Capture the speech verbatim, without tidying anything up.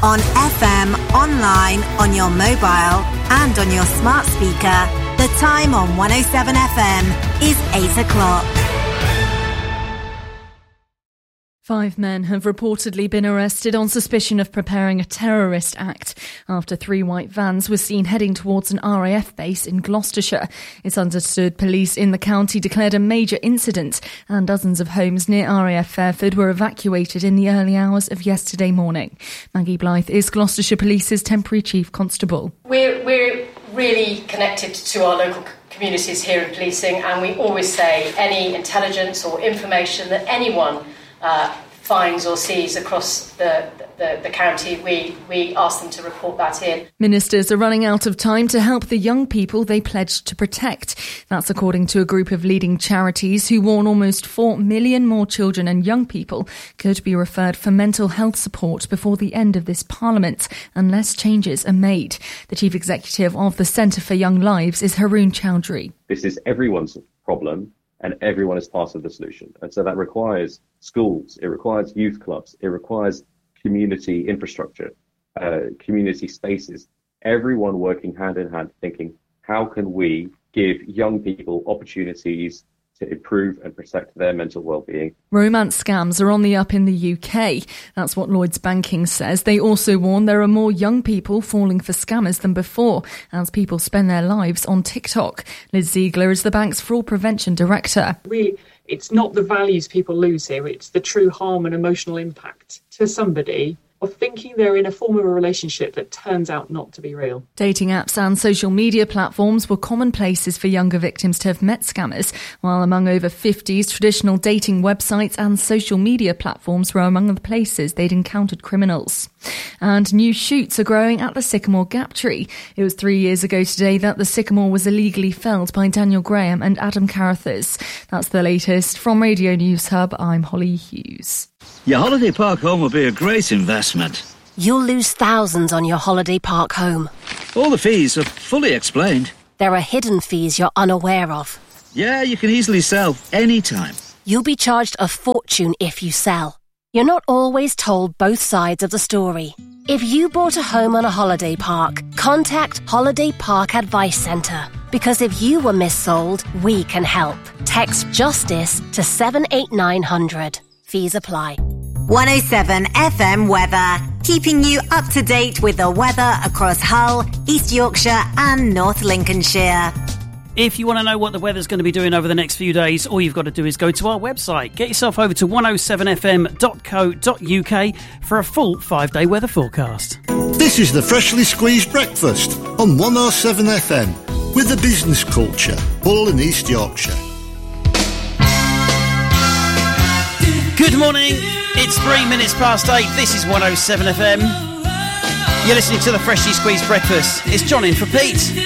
On F M, online, on your mobile and on your smart speaker. The time on one oh seven F M is eight o'clock. Five men have reportedly been arrested on suspicion of preparing a terrorist act after three white vans were seen heading towards an R A F base in Gloucestershire. It's understood police in the county declared a major incident and dozens of homes near R A F Fairford were evacuated in the early hours of yesterday morning. Maggie Blythe is Gloucestershire Police's temporary chief constable. We're, we're really connected to our local communities here in policing, and we always say any intelligence or information that anyone Uh, finds or sees across the, the, the county, we, we ask them to report that in. Ministers are running out of time to help the young people they pledged to protect. That's according to a group of leading charities who warn almost four million more children and young people could be referred for mental health support before the end of this parliament unless changes are made. The chief executive of the Centre for Young Lives is Haroon Chowdhury. This is everyone's problem, and everyone is part of the solution. And so that requires schools, it requires youth clubs, it requires community infrastructure, uh, community spaces, everyone working hand in hand thinking, how can we give young people opportunities to improve and protect their mental well-being. Romance scams are on the up in the U K. That's what Lloyds Banking says. They also warn there are more young people falling for scammers than before as people spend their lives on TikTok. Liz Ziegler is the bank's fraud prevention director. Really, it's not the values people lose here, it's the true harm and emotional impact to somebody of thinking they're in a form of a relationship that turns out not to be real. Dating apps and social media platforms were common places for younger victims to have met scammers, while among over fifties, traditional dating websites and social media platforms were among the places they'd encountered criminals. And new shoots are growing at the Sycamore Gap Tree. It was three years ago today that the sycamore was illegally felled by Daniel Graham and Adam Carruthers. That's the latest. From Radio News Hub, I'm Holly Hughes. Your holiday park home will be a great investment. You'll lose thousands on your holiday park home. All the fees are fully explained. There are hidden fees you're unaware of. Yeah, you can easily sell any time. You'll be charged a fortune if you sell. You're not always told both sides of the story. If you bought a home on a holiday park, contact Holiday Park Advice Centre. Because if you were missold, we can help. Text JUSTICE to seven eight nine hundred. Fees apply. one oh seven F M weather, keeping you up to date with the weather across Hull, East Yorkshire and North Lincolnshire. If you want to know what the weather's going to be doing over the next few days, all you've got to do is go to our website. Get yourself over to one oh seven f m dot co dot u k for a full five-day weather forecast. This is the Freshly Squeezed Breakfast on one oh seven F M with the business culture, Hull and East Yorkshire. Good morning. It's three minutes past eight. This is one oh seven F M. You're listening to the Freshly Squeezed Breakfast. It's John in for Pete.